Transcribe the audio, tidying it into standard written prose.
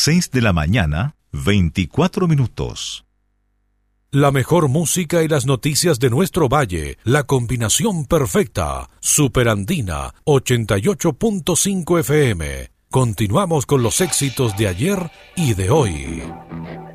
6 de la mañana, 24 minutos. La mejor música y las noticias de nuestro valle, la combinación perfecta. Superandina 88.5 FM. Continuamos con los éxitos de ayer y de hoy.